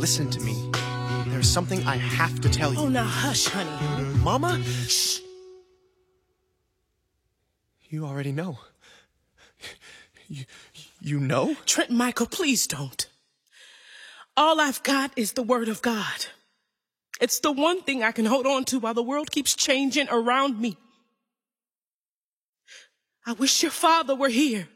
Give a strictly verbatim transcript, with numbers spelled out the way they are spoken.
listen to me. There's something I have to tell you. Oh, now hush, honey. Mama? Shh. You already know. You, you know? Trent Michael, please don't. All I've got is the word of God. It's the one thing I can hold on to while the world keeps changing around me. I wish your father were here.